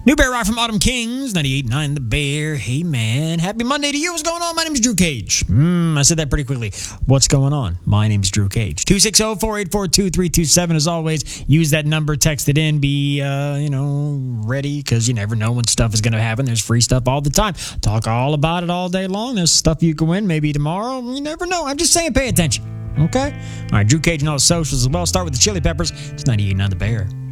New Bear Rock from Autumn Kings, 98.9 The Bear. Hey, man. Happy Monday to you. What's going on? My name is Drew Cage. I said that pretty quickly. What's going on? My name is Drew Cage. 260-484-2327. As always, use that number, text it in, be, ready, because you never know when stuff is going to happen. There's free stuff all the time. Talk all about it all day long. There's stuff you can win maybe tomorrow. You never know. I'm just saying, pay attention. Okay? All right, Drew Cage and all the socials as well. Start with the Chili Peppers. It's 98.9 The Bear.